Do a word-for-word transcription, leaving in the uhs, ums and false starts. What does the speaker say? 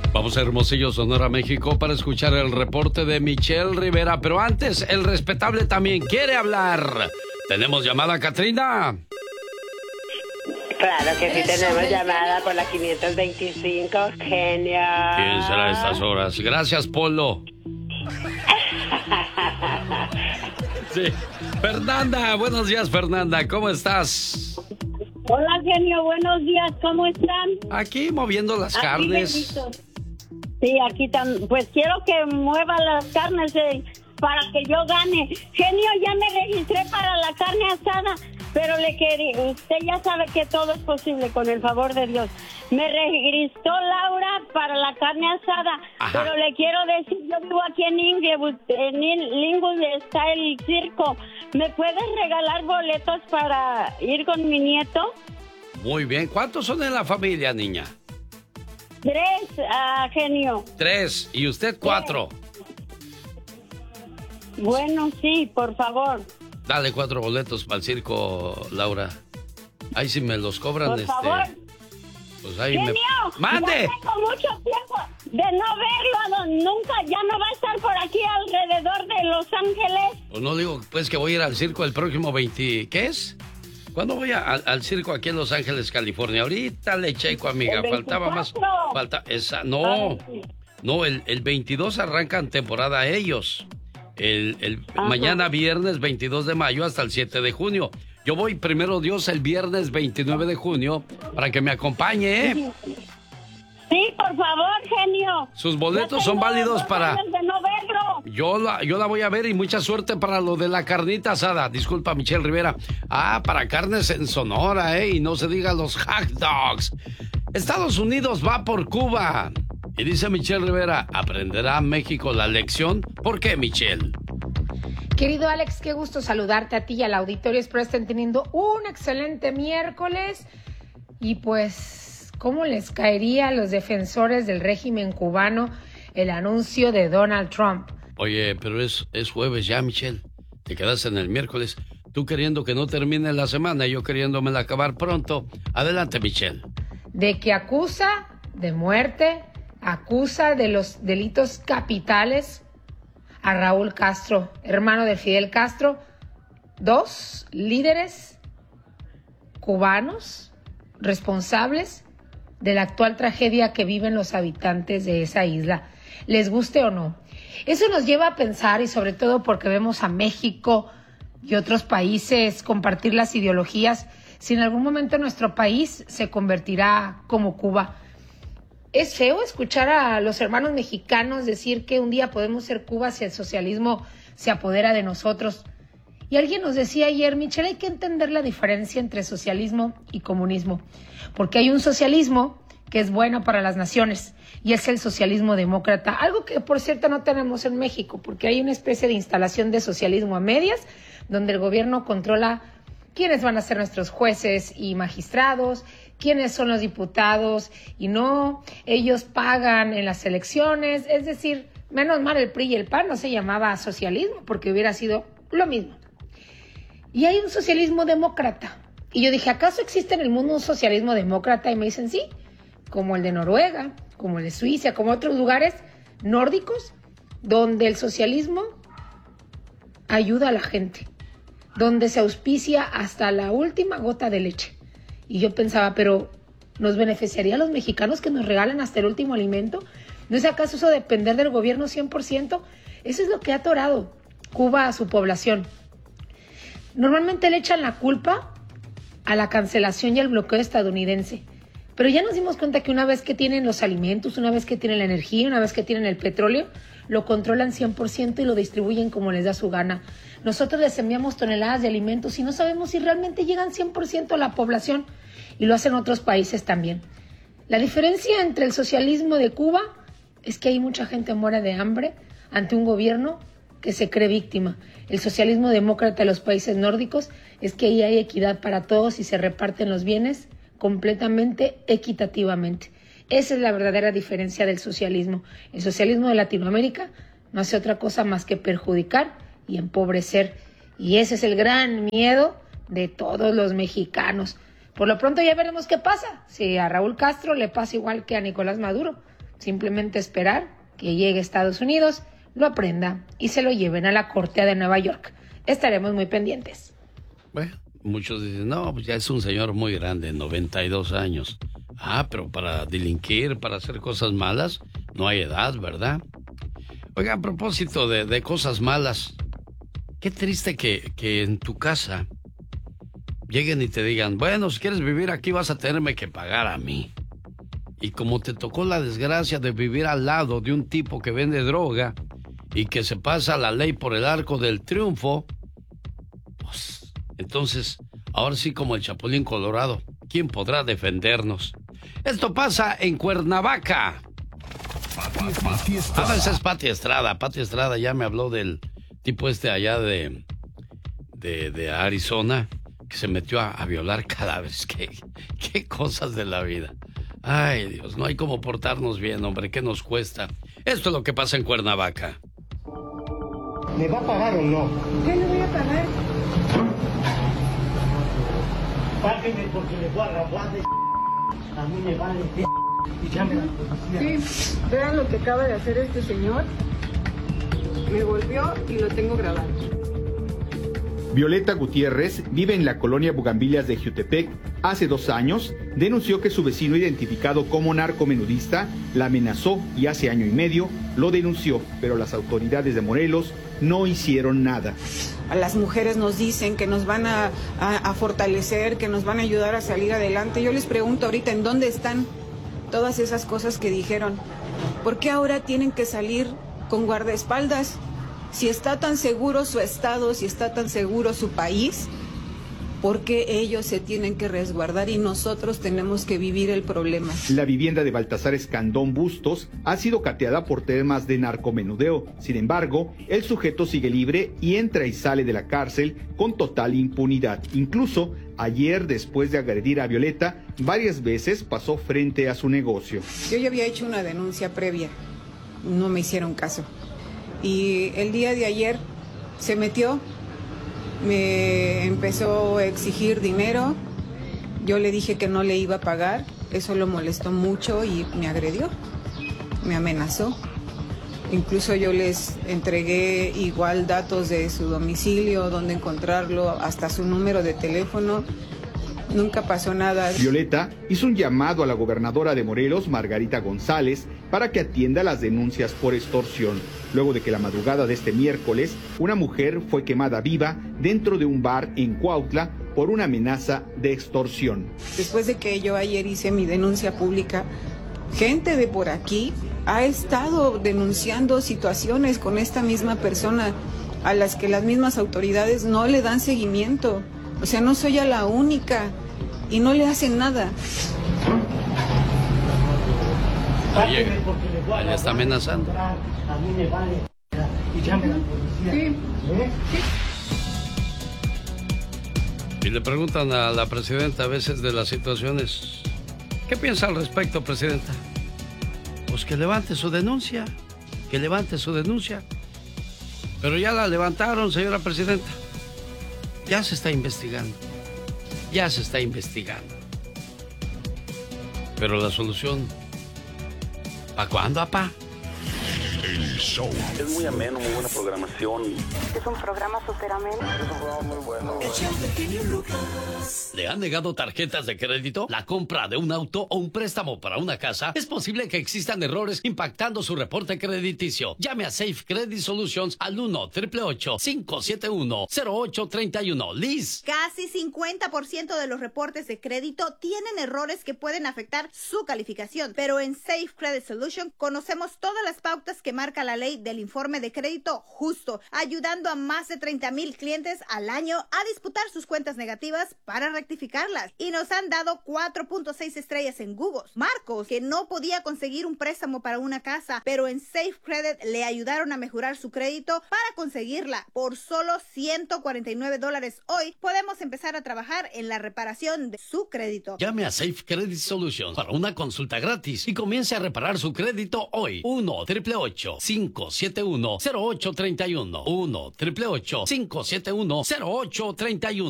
Vamos a Hermosillo, Sonora, México, para escuchar el reporte de Michelle Rivera. Pero antes, el respetable también quiere hablar. ¿Tenemos llamada, Catrina? Claro que sí, tenemos llamada por la quinientos veinticinco, genio. ¿Quién será a estas horas? Gracias, Polo. Sí. Fernanda, buenos días, Fernanda, ¿cómo estás? Hola, genio, buenos días, ¿cómo están? Aquí moviendo las aquí carnes. Bendito. Sí, aquí también. Pues quiero que mueva las carnes eh, para que yo gane. Genio, ya me registré para la carne asada, pero le quería, usted ya sabe que todo es posible con el favor de Dios. Me registró Laura para la carne asada. Ajá. Pero le quiero decir, yo vivo aquí en Inglewood, en Inglewood está el circo. ¿Me puedes regalar boletos para ir con mi nieto? Muy bien, ¿cuántos son en la familia, niña? Tres, uh, genio. Tres, y usted cuatro. Bueno, sí, por favor. Dale cuatro boletos para el circo, Laura. Ahí si me los cobran, por este... favor. Pues ahí genio, me... ¡Mande! Ya tengo mucho tiempo de no verlo, nunca, ya no va a estar por aquí alrededor de Los Ángeles. Pues no digo, pues que voy a ir al circo el próximo veinte... ¿Qué es? ¿Cuándo voy a, al, al circo aquí en Los Ángeles, California? Ahorita le checo, amiga. Faltaba más. Falta esa. No, no, el, el veintidós arrancan temporada ellos. El, el mañana viernes veintidós de mayo hasta el siete de junio. Yo voy primero Dios el viernes veintinueve de junio para que me acompañe, ¿eh? Sí, por favor, genio. Sus boletos son válidos para... Yo la, yo la voy a ver y mucha suerte para lo de la carnita asada. Disculpa, Michelle Rivera. Ah, para carnes en Sonora, ¿eh? Y no se diga los hot dogs. Estados Unidos va por Cuba. Y dice Michelle Rivera, ¿aprenderá México la lección? ¿Por qué, Michelle? Querido Alex, qué gusto saludarte a ti y al auditorio. Espero estén teniendo un excelente miércoles. Y pues, ¿cómo les caería a los defensores del régimen cubano el anuncio de Donald Trump? Oye, pero es, es jueves ya, Michelle. Te quedas en el miércoles. Tú queriendo que no termine la semana y yo queriéndomela acabar pronto. Adelante, Michelle. De que acusa de muerte, acusa de los delitos capitales a Raúl Castro, hermano de Fidel Castro. Dos líderes cubanos responsables de la actual tragedia que viven los habitantes de esa isla, les guste o no. Eso nos lleva a pensar, y sobre todo porque vemos a México y otros países compartir las ideologías, si en algún momento nuestro país se convertirá como Cuba. Es feo escuchar a los hermanos mexicanos decir que un día podemos ser Cuba si el socialismo se apodera de nosotros. Y alguien nos decía ayer, Michelle, hay que entender la diferencia entre socialismo y comunismo, porque hay un socialismo que es bueno para las naciones, y es el socialismo demócrata, algo que por cierto no tenemos en México, porque hay una especie de instalación de socialismo a medias, donde el gobierno controla quiénes van a ser nuestros jueces y magistrados, quiénes son los diputados, y no, ellos pagan en las elecciones, es decir, menos mal el P R I y el P A N no se llamaba socialismo, porque hubiera sido lo mismo. Y hay un socialismo demócrata, y yo dije, ¿acaso existe en el mundo un socialismo demócrata? Y me dicen, sí, como el de Noruega, como el de Suiza, como otros lugares nórdicos, donde el socialismo ayuda a la gente, donde se auspicia hasta la última gota de leche. Y yo pensaba, pero ¿nos beneficiaría a los mexicanos que nos regalan hasta el último alimento? ¿No es acaso eso depender del gobierno cien por ciento? Eso es lo que ha atorado Cuba a su población. Normalmente le echan la culpa a la cancelación y al bloqueo estadounidense. Pero ya nos dimos cuenta que una vez que tienen los alimentos, una vez que tienen la energía, una vez que tienen el petróleo, lo controlan cien por ciento y lo distribuyen como les da su gana. Nosotros les enviamos toneladas de alimentos y no sabemos si realmente llegan cien por ciento a la población, y lo hacen otros países también. La diferencia entre el socialismo de Cuba es que hay mucha gente muere de hambre ante un gobierno que se cree víctima. El socialismo demócrata de los países nórdicos es que ahí hay equidad para todos y se reparten los bienes completamente equitativamente. Esa es la verdadera diferencia del socialismo. El socialismo de Latinoamérica no hace otra cosa más que perjudicar y empobrecer. Y ese es el gran miedo de todos los mexicanos. Por lo pronto ya veremos qué pasa. Si a Raúl Castro le pasa igual que a Nicolás Maduro, simplemente esperar que llegue a Estados Unidos, lo aprenda y se lo lleven a la corte de Nueva York. Estaremos muy pendientes. Bueno, muchos dicen, no, pues ya es un señor muy grande, noventa y dos años. Ah, pero para delinquir, para hacer cosas malas, no hay edad, ¿verdad? Oiga, a propósito de, de cosas malas, qué triste que, que en tu casa lleguen y te digan, bueno, si quieres vivir aquí vas a tenerme que pagar a mí. Y como te tocó la desgracia de vivir al lado de un tipo que vende droga y que se pasa la ley por el arco del triunfo, pues entonces, ahora sí como el Chapulín Colorado, ¿quién podrá defendernos? Esto pasa en Cuernavaca. Ah, esa es Pati Estrada. Pati Estrada ya me habló del tipo este allá de, de, de Arizona que se metió a, a violar cadáveres. ¿Qué, qué cosas de la vida. Ay, Dios, no hay como portarnos bien, hombre, ¿qué nos cuesta? Esto es lo que pasa en Cuernavaca. ¿Me va a pagar o no? ¿Qué le voy a pagar? Págueme porque le voy a rabar de... A mí me vale de... Y llame a la policía. Sí, vean lo que acaba de hacer este señor. Me golpeó y lo tengo grabado. Violeta Gutiérrez vive en la colonia Bugambilias de Jiutepec. Hace dos años denunció que su vecino, identificado como narcomenudista, la amenazó y hace año y medio lo denunció, pero las autoridades de Morelos no hicieron nada. A las mujeres nos dicen que nos van a, a, a fortalecer, que nos van a ayudar a salir adelante. Yo les pregunto ahorita, ¿en dónde están todas esas cosas que dijeron? ¿Por qué ahora tienen que salir con guardaespaldas? Si está tan seguro su estado, si está tan seguro su país, ¿por qué ellos se tienen que resguardar y nosotros tenemos que vivir el problema? La vivienda de Baltasar Escandón Bustos ha sido cateada por temas de narcomenudeo. Sin embargo, el sujeto sigue libre y entra y sale de la cárcel con total impunidad. Incluso ayer, después de agredir a Violeta, varias veces pasó frente a su negocio. Yo ya había hecho una denuncia previa, no me hicieron caso. Y el día de ayer se metió, me empezó a exigir dinero, yo le dije que no le iba a pagar, eso lo molestó mucho y me agredió, me amenazó. Incluso yo les entregué igual datos de su domicilio, dónde encontrarlo, hasta su número de teléfono. Nunca pasó nada. Violeta hizo un llamado a la gobernadora de Morelos, Margarita González, para que atienda las denuncias por extorsión, luego de que la madrugada de este miércoles una mujer fue quemada viva dentro de un bar en Cuautla por una amenaza de extorsión. Después de que yo ayer hice mi denuncia pública, gente de por aquí ha estado denunciando situaciones con esta misma persona a las que las mismas autoridades no le dan seguimiento. O sea, no soy a la única y no le hacen nada. Ahí, ahí está amenazando. A mí me vale. Y llame a la policía. Sí. Y le preguntan a la presidenta a veces de las situaciones. ¿Qué piensa al respecto, presidenta? Pues que levante su denuncia. Que levante su denuncia. Pero ya la levantaron, señora presidenta. Ya se está investigando. Ya se está investigando. Pero la solución... ¿para cuándo, apá? El show. Es muy ameno, muy buena programación. Es un programa súper ameno. Es un programa muy bueno. ¿Le han negado tarjetas de crédito? ¿La compra de un auto o un préstamo para una casa? Es posible que existan errores impactando su reporte crediticio. Llame a Safe Credit Solutions al uno, ocho ocho ocho, cinco siete uno, cero ocho tres uno. Liz. Casi cincuenta por ciento de los reportes de crédito tienen errores que pueden afectar su calificación. Pero en Safe Credit Solutions conocemos todas las pautas que marca la ley del informe de crédito justo, ayudando a más de treinta mil clientes al año a disputar sus cuentas negativas para rectificarlas. Y nos han dado cuatro punto seis estrellas en Google. Marcos, que no podía conseguir un préstamo para una casa, pero en Safe Credit le ayudaron a mejorar su crédito para conseguirla. Por solo ciento cuarenta y nueve dólares hoy, podemos empezar a trabajar en la reparación de su crédito. Llame a Safe Credit Solutions para una consulta gratis y comience a reparar su crédito hoy. uno, ocho ocho ocho, cinco siete uno, cero ocho tres uno. uno, ocho ocho ocho, cinco siete uno, cero ocho tres uno.